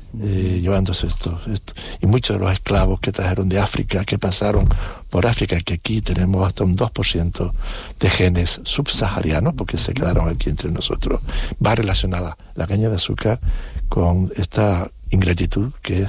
llevándose esto. Y muchos de los esclavos que trajeron de África, que pasaron por África, que aquí tenemos hasta un 2% de genes subsaharianos, porque se quedaron aquí entre nosotros, va relacionada la caña de azúcar con esta ingratitud que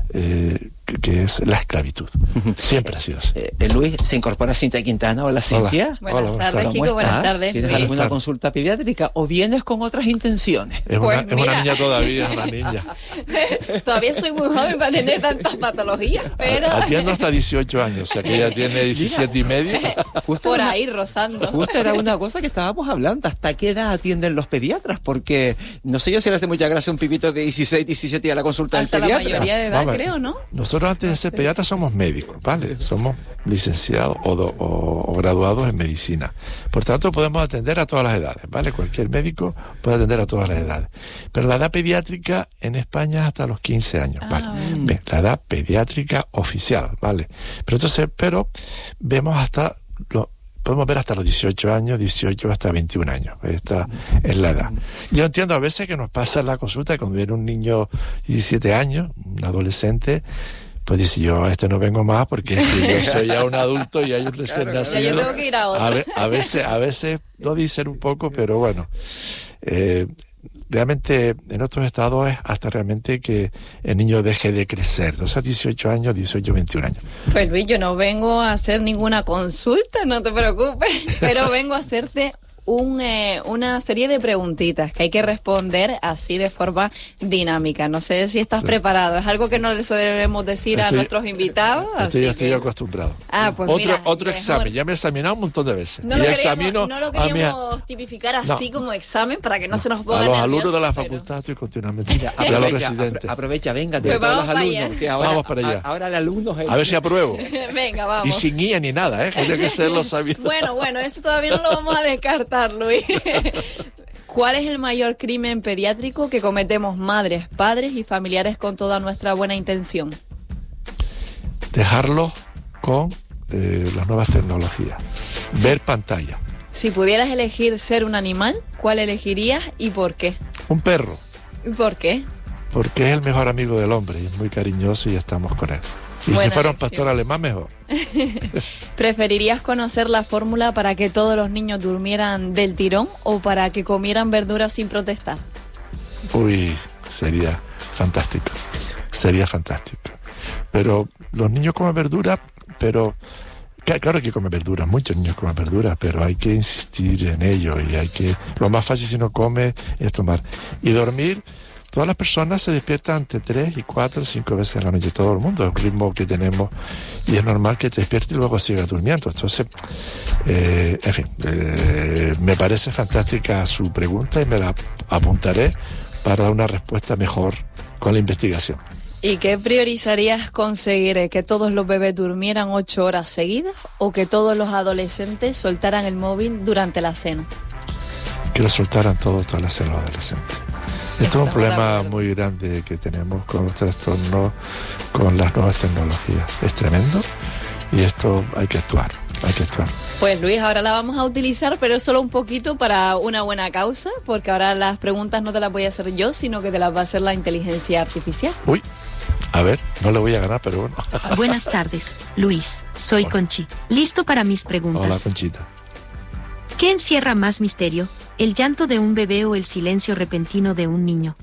es la esclavitud. Siempre ha sido así. Luis, se incorpora Cintia Quintana. Hola, Cintia. Buenas tardes, Kiko. Buenas tardes. ¿Tienes alguna consulta pediátrica o vienes con otras intenciones? Es una niña todavía, es una niña. Todavía soy muy joven para tener tantas patologías, pero... Atiendo hasta 18 años, o sea que ella tiene 17 y medio. Por ahí, rozando. Justo era una cosa que estábamos hablando. ¿Hasta qué edad atienden los pediatras? Porque no sé yo si le hace mucha gracia un pipito de 16, 17 a la consulta hasta del pediatra. La mayoría de edad, creo, ¿no? Nosotros antes de ser pediatras somos médicos, ¿vale? Somos licenciados o graduados en medicina. Por tanto, podemos atender a todas las edades, ¿vale? Cualquier médico puede atender a todas las edades. Pero la edad pediátrica en España es hasta los 15 años, ¿vale? Bien, la edad pediátrica oficial, ¿vale? Pero vemos podemos ver hasta los 18 años, 18 hasta 21 años. Esta es la edad. Yo entiendo a veces que nos pasa en la consulta cuando viene un niño de 17 años, un adolescente, pues dice, yo a este no vengo más porque es que yo soy ya un adulto y hay un recién nacido. Yo tengo que ir a otro. A veces lo dicen un poco, pero bueno. Realmente en otros estados es hasta realmente que el niño deje de crecer. O sea, 18 años, 18, 21 años. Pues Luis, yo no vengo a hacer ninguna consulta, no te preocupes, pero vengo a hacerte una serie de preguntitas que hay que responder así de forma dinámica. No sé si estás preparado. Es algo que no les debemos decir a nuestros invitados. Estoy acostumbrado. Pues otro examen. Ya me he examinado un montón de veces. No lo queríamos tipificar así como examen para que no se nos ponga a los nerviosos, alumnos de la facultad estoy continuamente. Ya los residentes. Aprovecha, venga, pues todos los alumnos. Que ahora, vamos para allá. Ahora el alumno es a ver si apruebo. Venga, vamos. Y sin guía ni nada, tiene que ser lo sabido. Bueno, eso todavía no lo vamos a descartar, Luis. ¿Cuál es el mayor crimen pediátrico que cometemos madres, padres y familiares con toda nuestra buena intención? Dejarlo con las nuevas tecnologías. Sí. Ver pantalla. Si pudieras elegir ser un animal, ¿cuál elegirías y por qué? Un perro. ¿Y por qué? Porque es el mejor amigo del hombre y es muy cariñoso y estamos con él. Y buena si fuera un pastor alemán, mejor. ¿Preferirías conocer la fórmula para que todos los niños durmieran del tirón o para que comieran verduras sin protestar? Uy, sería fantástico. Pero los niños comen verduras, pero... Claro que comen verduras, muchos niños comen verduras, pero hay que insistir en ello y lo más fácil si no come es tomar. Y dormir... Todas las personas se despiertan entre 3 y 4, 5 veces a la noche, todo el mundo, es un ritmo que tenemos y es normal que te despiertes y luego sigas durmiendo. Entonces, en fin, me parece fantástica su pregunta y me la apuntaré para dar una respuesta mejor con la investigación. ¿Y qué priorizarías conseguir? ¿Que todos los bebés durmieran 8 horas seguidas o que todos los adolescentes soltaran el móvil durante la cena? Que lo soltaran todas las cena los adolescentes. Esto es un problema muy grande que tenemos con los trastornos, con las nuevas tecnologías. Es tremendo y esto hay que actuar. Pues Luis, ahora la vamos a utilizar, pero solo un poquito para una buena causa, porque ahora las preguntas no te las voy a hacer yo, sino que te las va a hacer la inteligencia artificial. Uy, a ver, no le voy a ganar, pero bueno. Buenas tardes, Luis. Soy Hola. Conchi. Listo para mis preguntas. Hola, Conchita. ¿Qué encierra más misterio? ¿El llanto de un bebé o el silencio repentino de un niño?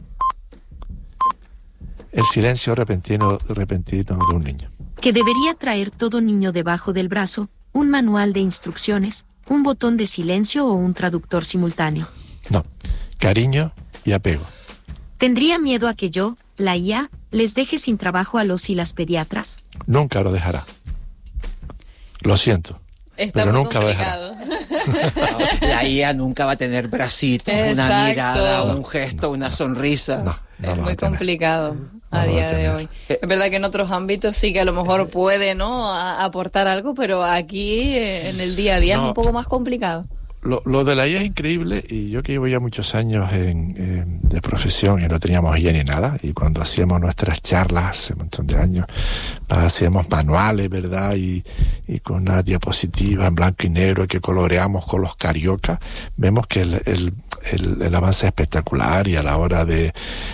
El silencio repentino de un niño. ¿Qué debería traer todo niño debajo del brazo? ¿Un manual de instrucciones, un botón de silencio o un traductor simultáneo? No, cariño y apego. ¿Tendría miedo a que yo, la IA, les deje sin trabajo a los y las pediatras? Nunca lo dejará. Lo siento. Está pero muy nunca complicado. La IA nunca va a tener bracitos, una mirada, un gesto, una sonrisa. No es muy complicado a día de hoy. Es verdad que en otros ámbitos sí que a lo mejor puede, ¿no?, aportar algo, pero aquí en el día a día es un poco más complicado. Lo de la IA es increíble, y yo que llevo ya muchos años de profesión y no teníamos IA ni nada, y cuando hacíamos nuestras charlas hace un montón de años, las hacíamos manuales, ¿verdad? Y con una diapositiva en blanco y negro que coloreamos con los cariocas, vemos que el avance es espectacular, y a la hora de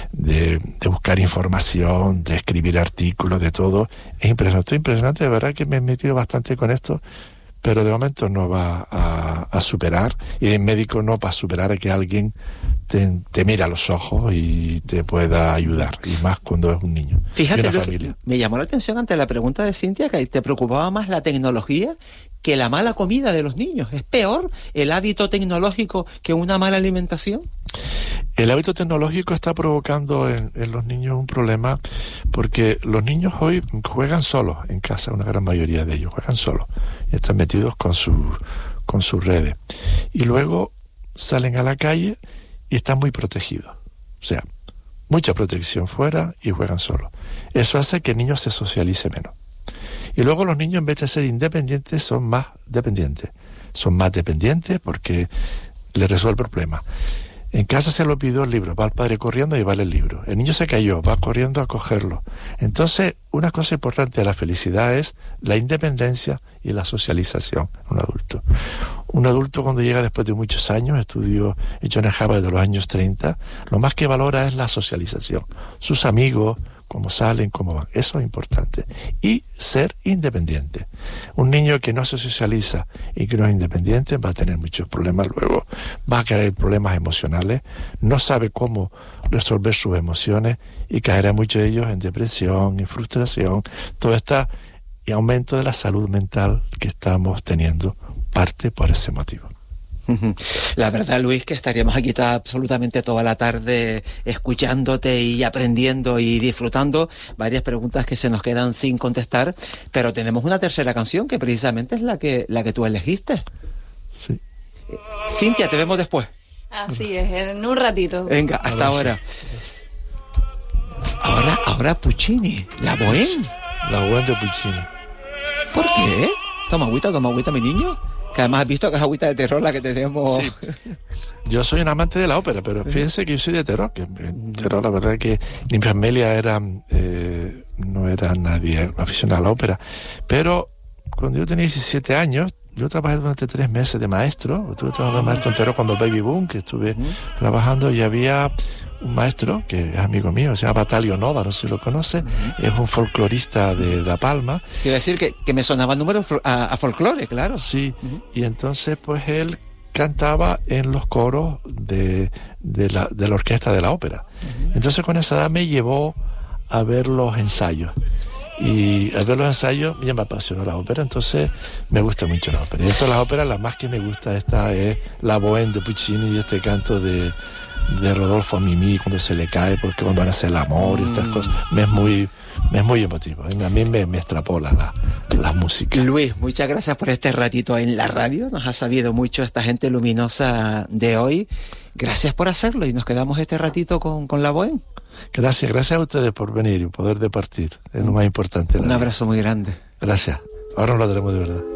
buscar información, de escribir artículos, de todo, es impresionante, de verdad que me he metido bastante con esto, pero de momento no va a superar, y el médico no va a superar a que alguien te mire a los ojos y te pueda ayudar, y más cuando es un niño. Fíjate, familia. Me llamó la atención ante la pregunta de Cintia que te preocupaba más la tecnología que la mala comida de los niños. ¿Es peor el hábito tecnológico que una mala alimentación? El hábito tecnológico está provocando en los niños un problema, porque los niños hoy juegan solos en casa, una gran mayoría de ellos juegan solos, y están metidos con sus redes, y luego salen a la calle y están muy protegidos, o sea, mucha protección fuera, y juegan solos. Eso hace que el niño se socialice menos. Y luego los niños, en vez de ser independientes, son más dependientes. Son más dependientes porque les resuelve el problema. En casa se lo pidió el libro, va el padre corriendo a llevarle el libro. El niño se cayó, va corriendo a cogerlo. Entonces, una cosa importante de la felicidad es la independencia y la socialización en un adulto. Un adulto, cuando llega después de muchos años, estudios hechos en Harvard de los años 30, lo más que valora es la socialización. Sus amigos, cómo salen, cómo van. Eso es importante. Y ser independiente. Un niño que no se socializa y que no es independiente va a tener muchos problemas luego. Va a caer en problemas emocionales, no sabe cómo resolver sus emociones, y caerá muchos de ellos en depresión, en frustración. Todo está en aumento de la salud mental que estamos teniendo, parte por ese motivo. La verdad, Luis, que estaríamos aquí absolutamente toda la tarde escuchándote y aprendiendo y disfrutando. Varias preguntas que se nos quedan sin contestar, pero tenemos una tercera canción que precisamente es la que tú elegiste. Sí. Cintia, te vemos después. Así es, en un ratito. Venga, hasta ahora. Ahora Puccini, la Bohème. La Bohème de Puccini. ¿Por qué? Toma agüita, mi niño. Que además has visto que es agüita de terror la que tenemos. Sí. Yo soy un amante de la ópera, pero fíjense que yo soy de terror, que terror, la verdad es que mi familia no era nadie aficionado a la ópera. Pero cuando yo tenía 17 años, yo trabajé durante 3 meses de maestro. Estuve trabajando de maestro entero cuando el Baby Boom, que estuve trabajando, y había un maestro que es amigo mío, se llama Batalio Nova, no sé si lo conoce, es un folclorista de La Palma. Quiero decir que me sonaba número a folclore, claro. Sí, y entonces pues él cantaba en los coros de la orquesta de la ópera. Entonces con esa edad me llevó a ver los ensayos. Y al ver los ensayos ya me apasionó la ópera, entonces me gusta mucho la ópera. Y esto de las óperas, la más que me gusta esta es la Bohème de Puccini, y este canto de Rodolfo Mimí cuando se le cae, porque cuando van a hacer el amor y estas cosas, me es muy emotivo. A mí me extrapola la música. Luis, muchas gracias por este ratito en la radio. Nos ha sabido mucho esta gente luminosa de hoy. Gracias por hacerlo, y nos quedamos este ratito con la Bohème. Gracias a ustedes por venir y poder departir. Es lo más importante. Un abrazo muy grande. Gracias. Ahora nos lo tenemos de verdad.